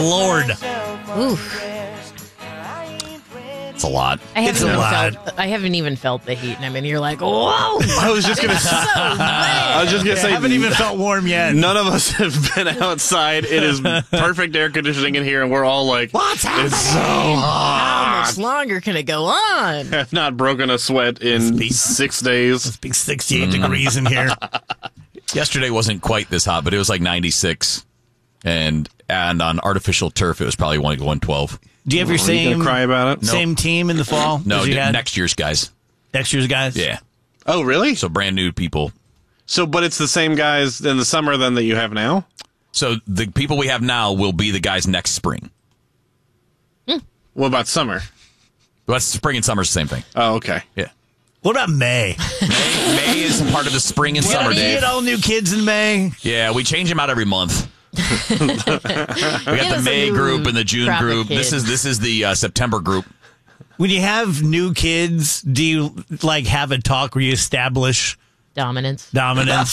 Lord. Oof. It's a lot. I haven't even felt the heat, and I mean, you're like, whoa! I was just gonna say, I haven't even felt warm yet. none of us have been outside. It is perfect air conditioning in here, and we're all like, What's happening? It's so hot. How much longer can it go on? I've not broken a sweat in 6 days. It's big 68 degrees in here. Yesterday wasn't quite this hot, but it was like 96. And on artificial turf, it was probably 112. Do you have your Are you gonna cry about it? same team in the fall? No, as you had? next year's guys. Next year's guys? Yeah. Oh, really? So brand new people. So, but it's the same guys in the summer then that you have now? So the people we have now will be the guys next spring. What about summer? Well, that's spring and summer's the same thing. Oh, okay. Yeah. What about May? May is part of the spring and summer, You Dave. get all new kids in May. Yeah, we change them out every month. We got the May group and the June group. This is the September group. When you have new kids, do you have a talk where you establish Dominance. Do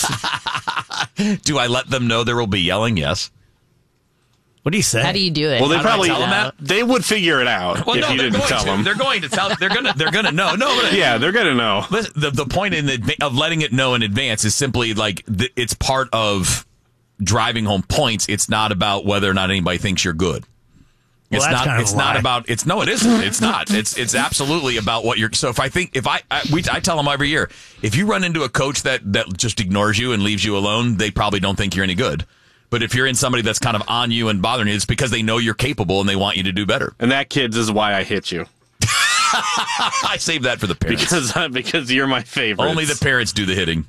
I let them know there will be yelling? Yes. What do you say? How do you do it? Well, they How do I probably tell them that? they would figure it out Well, if you didn't tell them. They're going to tell. They're gonna know. No, but Yeah, they're gonna know. the point of letting it know in advance is simply it's part of driving home points. It's not about whether or not anybody thinks you're good. Well, It's that's not. kind of It's a not lie. about. It's no. It isn't. It's not. It's absolutely about what you're. So I tell them every year, if you run into a coach that just ignores you and leaves you alone, they probably don't think you're any good. But if you're in somebody that's kind of on you and bothering you, it's because they know you're capable and they want you to do better. And that, kids, is why I hit you. I save that for the parents. Because you're my favorite. Only the parents do the hitting.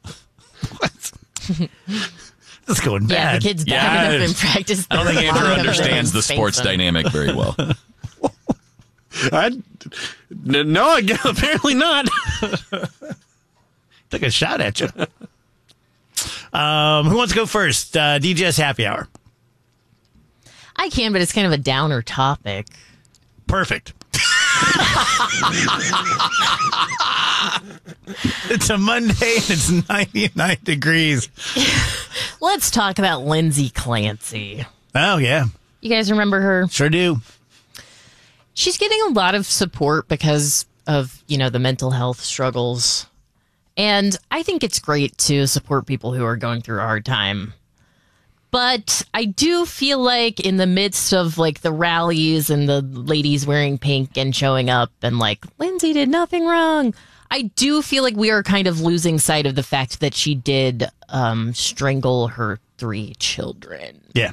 It's going bad. Yeah, the kid's bad enough in practice. I don't think they're Andrew locked up understands and the sports spanks them. dynamic very well. No, apparently not. Took a shot at you. Who wants to go first? DJ's Happy Hour. I can, but it's kind of a downer topic. Perfect. It's a Monday and it's 99 degrees. Let's talk about Lindsay Clancy. Oh, yeah. You guys remember her? Sure do. She's getting a lot of support because of, the mental health struggles. And I think it's great to support people who are going through a hard time. But I do feel like in the midst of the rallies and the ladies wearing pink and showing up and Lindsay did nothing wrong, I do feel like we are kind of losing sight of the fact that she did strangle her 3 children. Yeah.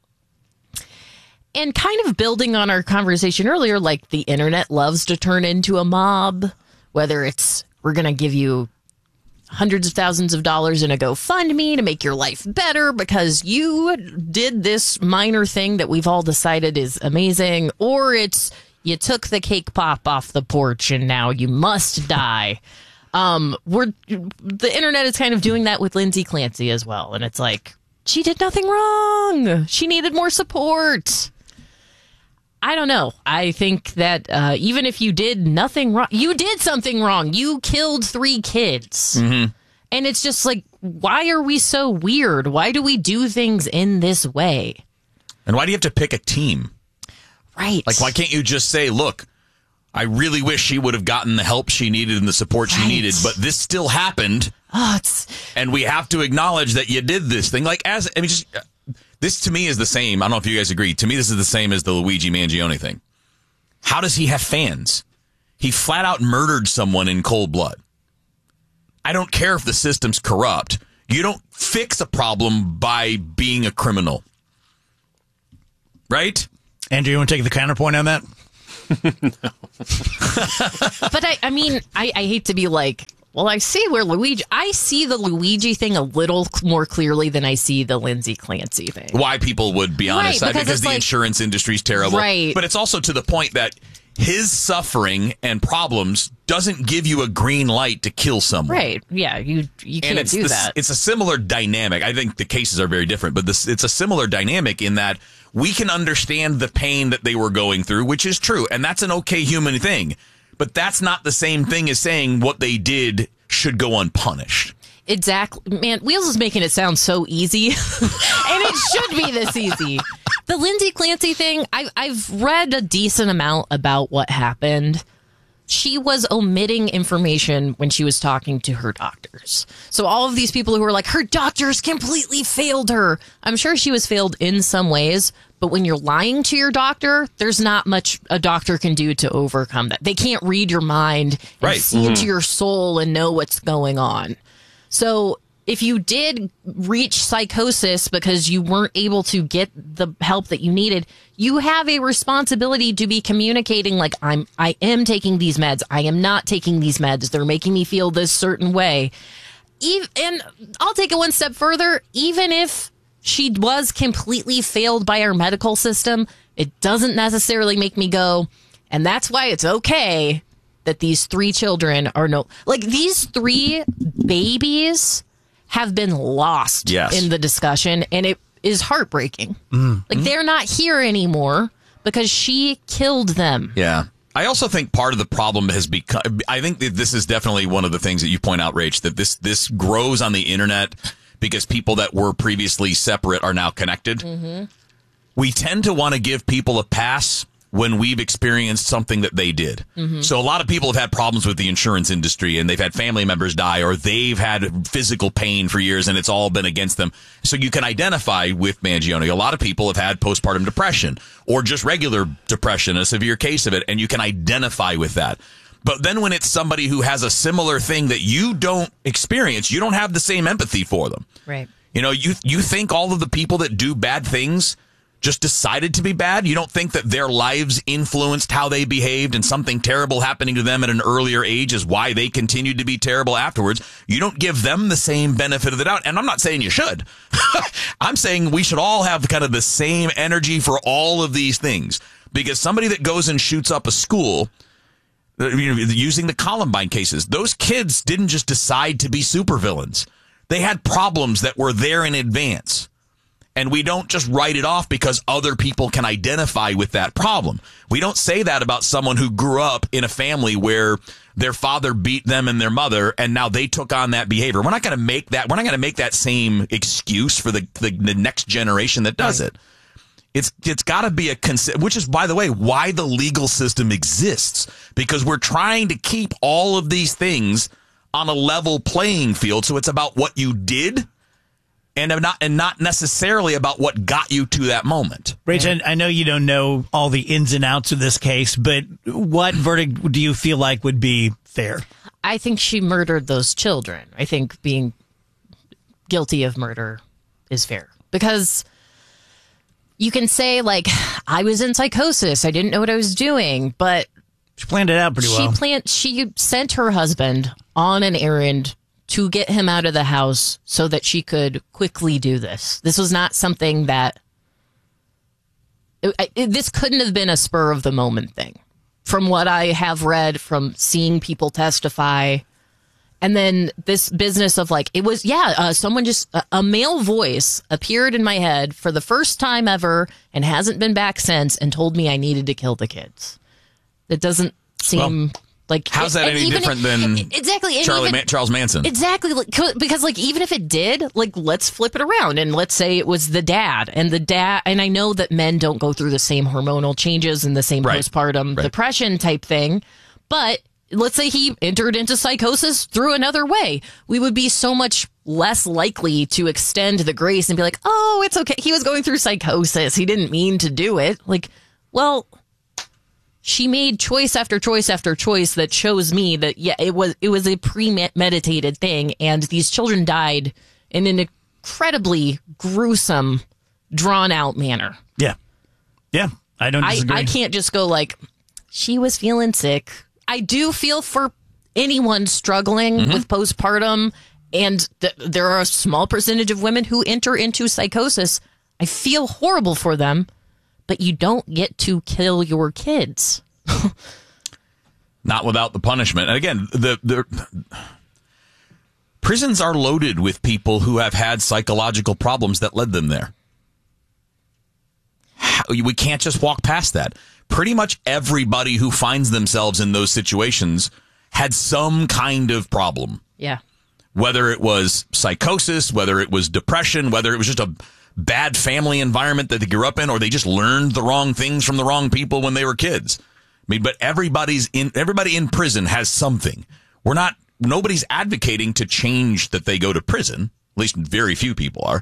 And kind of building on our conversation earlier, the internet loves to turn into a mob, whether it's we're going to give you hundreds of thousands of dollars in a GoFundMe to make your life better because you did this minor thing that we've all decided is amazing, or it's you took the cake pop off the porch and now you must die. The internet is kind of doing that with Lindsay Clancy as well, and it's she did nothing wrong. She needed more support. I don't know. I think that even if you did nothing wrong, you did something wrong. You killed 3 kids. Mm-hmm. And it's just why are we so weird? Why do we do things in this way? And why do you have to pick a team? Right. Why can't you just say, look, I really wish she would have gotten the help she needed and the support she needed, but this still happened. And we have to acknowledge that you did this thing. This to me is the same. I don't know if you guys agree. To me, this is the same as the Luigi Mangione thing. How does he have fans? He flat out murdered someone in cold blood. I don't care if the system's corrupt. You don't fix a problem by being a criminal. Right? Andrew, you want to take the counterpoint on that? But I hate to be I see I see the Luigi thing a little more clearly than I see the Lindsay Clancy thing. Why people would be on his side, because the insurance industry's terrible. Right. But it's also to the point that his suffering and problems doesn't give you a green light to kill someone. Right. Yeah, you can't do that. It's a similar dynamic. I think the cases are very different, but it's a similar dynamic in that we can understand the pain that they were going through, which is true, and that's an okay human thing. But that's not the same thing as saying what they did should go unpunished. Exactly. Man, Wheels is making it sound so easy. And it should be this easy. The Lindsay Clancy thing, I've read a decent amount about what happened. She was omitting information when she was talking to her doctors. So all of these people who were like, her doctors completely failed her. I'm sure she was failed in some ways, but when you're lying to your doctor, there's not much a doctor can do to overcome that. They can't read your mind and see into your soul and know what's going on. So if you did reach psychosis because you weren't able to get the help that you needed, you have a responsibility to be communicating like, I am taking these meds. I am not taking these meds. They're making me feel this certain way. And I'll take it one step further. Even if she was completely failed by our medical system, it doesn't necessarily make me go, and that's why it's okay that these 3 children are these 3 babies have been lost in the discussion, and it is heartbreaking. Like, they're not here anymore because she killed them. Yeah. I also think part of the problem has become, I think that this is definitely one of the things that you point out, Rach, that this grows on the internet because people that were previously separate are now connected. We tend to want to give people a pass when we've experienced something that they did. So a lot of people have had problems with the insurance industry, and they've had family members die, or they've had physical pain for years, and it's all been against them. So you can identify with Mangione. A lot of people have had postpartum depression or just regular depression, a severe case of it, and you can identify with that. But then when it's somebody who has a similar thing that you don't experience, you don't have the same empathy for them. Right. You know, you think all of the people that do bad things just decided to be bad. You don't think that their lives influenced how they behaved, and something terrible happening to them at an earlier age is why they continued to be terrible afterwards. You don't give them the same benefit of the doubt. And I'm not saying you should. I'm saying we should all have kind of the same energy for all of these things, because somebody that goes and shoots up a school, using the Columbine cases, those kids didn't just decide to be supervillains. They had problems that were there in advance. And we don't just write it off because other people can identify with that problem. We don't say that about someone who grew up in a family where their father beat them and their mother, and now they took on that behavior. We're not going to make that. We're not going to make that same excuse for the next generation that does it. It's got to be which is, by the way, why the legal system exists, because we're trying to keep all of these things on a level playing field. So it's about what you did, and not necessarily about what got you to that moment. Rachel, I know you don't know all the ins and outs of this case, but what verdict do you feel like would be fair? I think she murdered those children. I think being guilty of murder is fair, because you can say, like, I was in psychosis, I didn't know what I was doing, but she planned it out pretty well. She sent her husband on an errand to get him out of the house so that she could quickly do this. This was not something that... this couldn't have been a spur of the moment thing. From what I have read, from seeing people testify, and then this business of, like, it was, someone just... a male voice appeared in my head for the first time ever and hasn't been back since and told me I needed to kill the kids. It doesn't seem... Like, how's that any different than Charles Manson? Exactly, because, like, even if it did, like, let's flip it around and let's say it was the dad, and I know that men don't go through the same hormonal changes and the same postpartum depression type thing, but let's say he entered into psychosis through another way. We would be so much less likely to extend the grace and be like, oh, it's okay. He was going through psychosis. He didn't mean to do it. Like, well, she made choice after choice after choice that shows me that, it was a premeditated thing, and these children died in an incredibly gruesome, drawn-out manner. Yeah. I don't disagree. I can't just go like, she was feeling sick. I do feel for anyone struggling with postpartum, and there are a small percentage of women who enter into psychosis. I feel horrible for them. But you don't get to kill your kids. Not without the punishment. And again, the prisons are loaded with people who have had psychological problems that led them there. We can't just walk past that. Pretty much everybody who finds themselves in those situations had some kind of problem. Yeah. Whether it was psychosis, whether it was depression, whether it was just a bad family environment that they grew up in, or they just learned the wrong things from the wrong people when they were kids. I mean, but everybody in prison has something. Nobody's advocating to change that they go to prison. At least very few people are.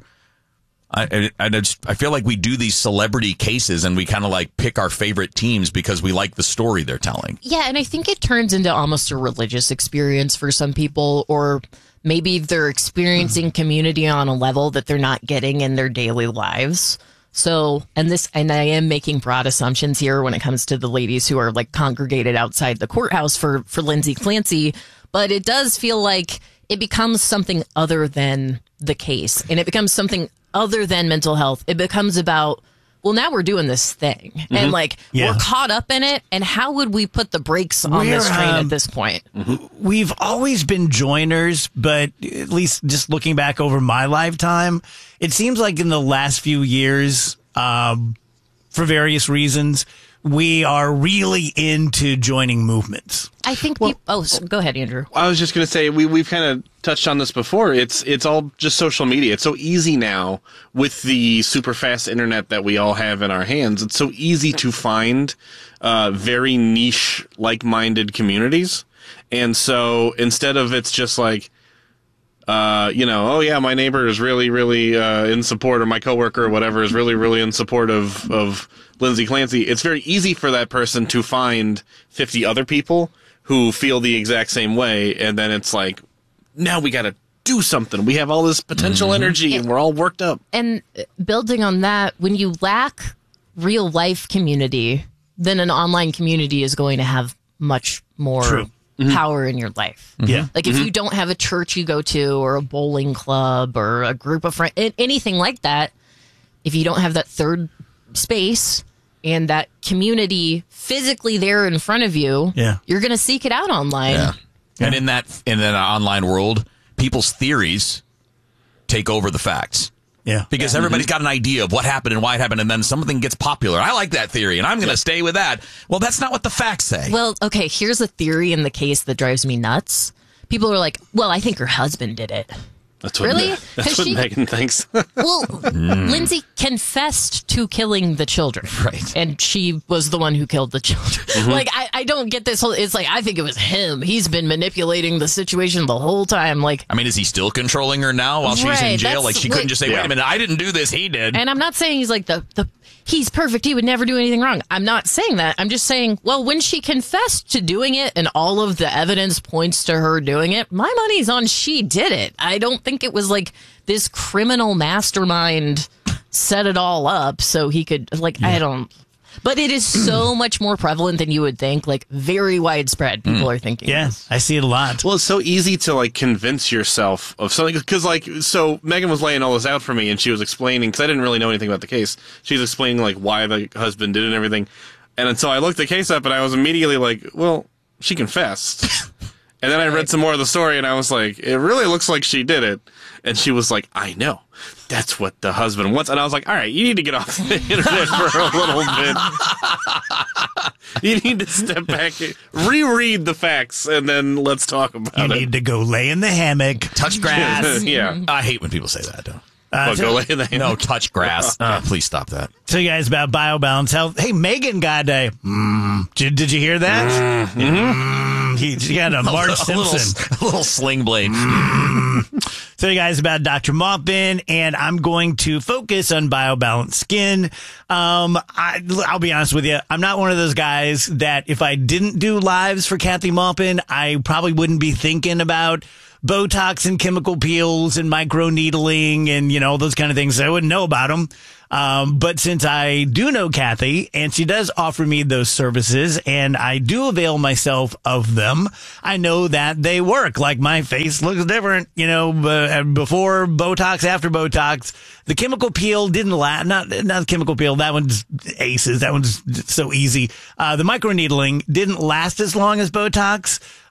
I feel like we do these celebrity cases and we kind of like pick our favorite teams because we like the story they're telling. Yeah, and I think it turns into almost a religious experience for some people, or maybe they're experiencing community on a level that they're not getting in their daily lives. So, and I am making broad assumptions here when it comes to the ladies who are like congregated outside the courthouse for Lindsay Clancy, but it does feel like it becomes something other than the case, and it becomes something other than mental health. It becomes about, well, now we're doing this thing, and like we're caught up in it, and how would we put the brakes on this train at this point? We've always been joiners, but at least just looking back over my lifetime, it seems like in the last few years, for various reasons, we are really into joining movements. I think people... go ahead, Andrew. I was just going to say, we've kind of touched on this before. It's all just social media. It's so easy now with the super fast internet that we all have in our hands. It's so easy to find very niche, like-minded communities. And so instead of it's just like, oh yeah, my neighbor is really, really in support, or my coworker or whatever is really, really in support of Lindsay Clancy, it's very easy for that person to find 50 other people who feel the exact same way, and then it's like, now we got to do something. We have all this potential energy, and we're all worked up. And building on that, when you lack real life community, then an online community is going to have much more power in your life. Yeah. Like if you don't have a church you go to, or a bowling club, or a group of friends, anything like that, if you don't have that third space and that community physically there in front of you, you're going to seek it out online. Yeah. And in that online world, people's theories take over the facts. Yeah. Because everybody's got an idea of what happened and why it happened, and then something gets popular. I like that theory, and I'm going to stay with that. Well, that's not what the facts say. Well, okay, here's a theory in the case that drives me nuts. People are like, well, I think her husband did it. That's what, really? That's what Megan thinks. Well, Lindsay confessed to killing the children. Right. And she was the one who killed the children. Like, I don't get this whole... It's like, I think it was him. He's been manipulating the situation the whole time. Like, I mean, is he still controlling her now while she's in jail? Like, she couldn't just say, wait a minute, I didn't do this, he did. And I'm not saying he's like he's perfect, he would never do anything wrong. I'm not saying that. I'm just saying, well, when she confessed to doing it and all of the evidence points to her doing it, my money's on she did it. I don't think it was like this criminal mastermind set it all up so he could, like, I don't... But it is so much more prevalent than you would think, like very widespread. People are thinking. Yeah, this. I see it a lot. Well, it's so easy to like convince yourself of something because so Megan was laying all this out for me and she was explaining, because I didn't really know anything about the case. She was explaining like why the husband did it and everything. And so I looked the case up and I was immediately like, well, she confessed. And then I read some more of the story and I was like, it really looks like she did it. And she was like, I know. That's what the husband wants. And I was like, all right, you need to get off the internet for a little bit. You need to step back, reread the facts, and then let's talk about it. You need to go lay in the hammock, touch grass. Yeah. I hate when people say that, though. Go lay in the hammock. No, touch grass. Please stop that. Tell you guys about BioBalance Health. Hey, Megan got a... Did you hear that? He got a Marge Simpson. A little sling blade. Tell you guys about Dr. Maupin, and I'm going to focus on BioBalance Skin. I'll be honest with you. I'm not one of those guys that if I didn't do lives for Kathy Maupin, I probably wouldn't be thinking about Botox and chemical peels and microneedling and, all those kind of things. I wouldn't know about them. But since I do know Kathy and she does offer me those services and I do avail myself of them, I know that they work. Like my face looks different, before Botox, after Botox. The chemical peel didn't last, not the chemical peel. That one's aces. That one's so easy. The microneedling didn't last as long as Botox.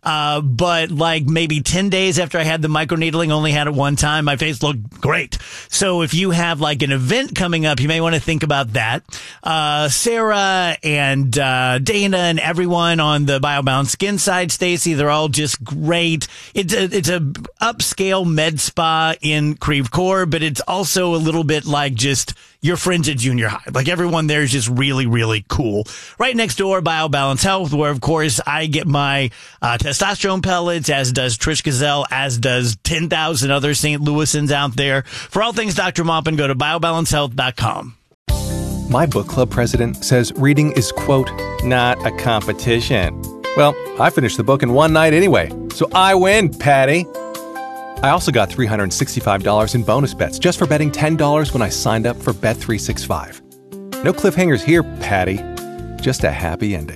But like maybe 10 days after I had the microneedling, only had it one time, my face looked great. So if you have like an event coming up, you may want to think about that. Sarah and Dana and everyone on the BioBalance Skin side, Stacy, they're all just great. It's a upscale med spa in Creve Coeur, but it's also a little bit like just your friends at junior high. Like everyone there is just really, really cool. Right next door, BioBalance Health, where of course I get my testosterone pellets, as does Trish Gazelle, as does 10,000 other St. Louisans out there. For all things Dr. Maupin, go to biobalancehealth.com. My book club president says reading is, quote, not a competition. Well, I finished the book in one night anyway, so I win, Patty. I also got $365 in bonus bets just for betting $10 when I signed up for Bet365. No cliffhangers here, Patty. Just a happy ending.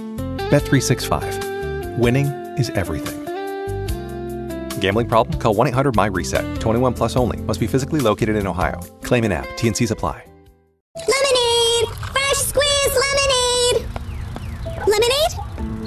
Bet365. Winning is everything. Gambling problem? Call 1-800-MY-RESET. 21 plus only. Must be physically located in Ohio. Claim in app. T&Cs apply. Lemonade! Fresh squeezed lemonade! Lemonade?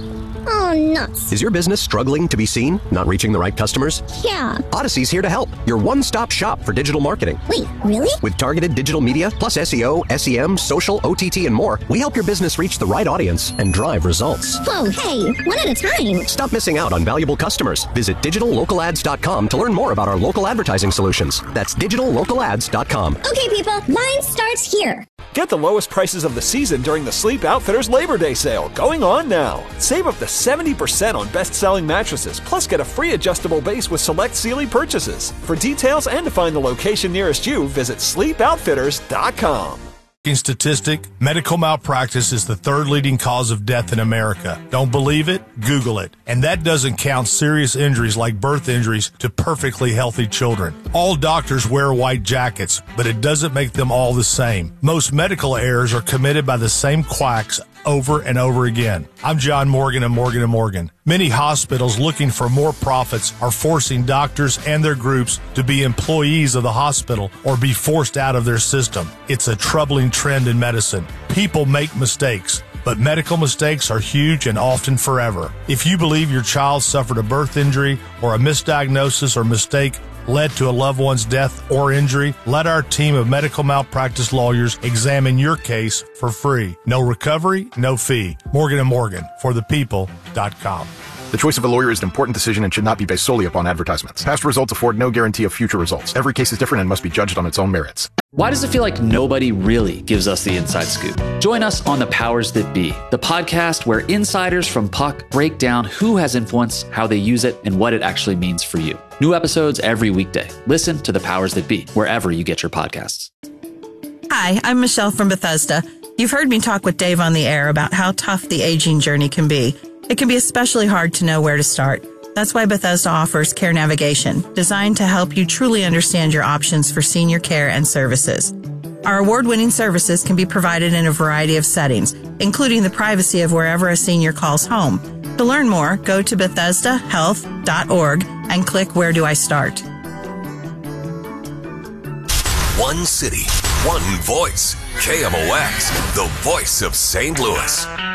Oh, nuts. Is your business struggling to be seen? Not reaching the right customers? Yeah. Odyssey's here to help. Your one-stop shop for digital marketing. Wait, really? With targeted digital media, plus SEO, SEM, social, OTT, and more, we help your business reach the right audience and drive results. Whoa, hey, one at a time. Stop missing out on valuable customers. Visit digitallocalads.com to learn more about our local advertising solutions. That's digitallocalads.com. Okay, people, mine starts here. Get the lowest prices of the season during the Sleep Outfitters Labor Day sale, going on now. Save up to 70% on best-selling mattresses, plus get a free adjustable base with select Sealy purchases. For details and to find the location nearest you, visit sleepoutfitters.com. Statistic, medical malpractice is the third leading cause of death in America. Don't believe it? Google it. And that doesn't count serious injuries like birth injuries to perfectly healthy children. All doctors wear white jackets, but it doesn't make them all the same. Most medical errors are committed by the same quacks over and over again. I'm John Morgan of Morgan & Morgan. Many hospitals looking for more profits are forcing doctors and their groups to be employees of the hospital or be forced out of their system. It's a troubling trend in medicine. People make mistakes, but medical mistakes are huge and often forever. If you believe your child suffered a birth injury or a misdiagnosis or mistake led to a loved one's death or injury, let our team of medical malpractice lawyers examine your case for free. No recovery, no fee. Morgan & Morgan, forthepeople.com. The choice of a lawyer is an important decision and should not be based solely upon advertisements. Past results afford no guarantee of future results. Every case is different and must be judged on its own merits. Why does it feel like nobody really gives us the inside scoop? Join us on The Powers That Be, the podcast where insiders from Puck break down who has influence, how they use it, and what it actually means for you. New episodes every weekday. Listen to The Powers That Be wherever you get your podcasts. Hi, I'm Michelle from Bethesda. You've heard me talk with Dave on the air about how tough the aging journey can be. It can be especially hard to know where to start. That's why Bethesda offers Care Navigation, designed to help you truly understand your options for senior care and services. Our award-winning services can be provided in a variety of settings, including the privacy of wherever a senior calls home. To learn more, go to BethesdaHealth.org and click Where Do I Start? One city, one voice. KMOX, the voice of St. Louis.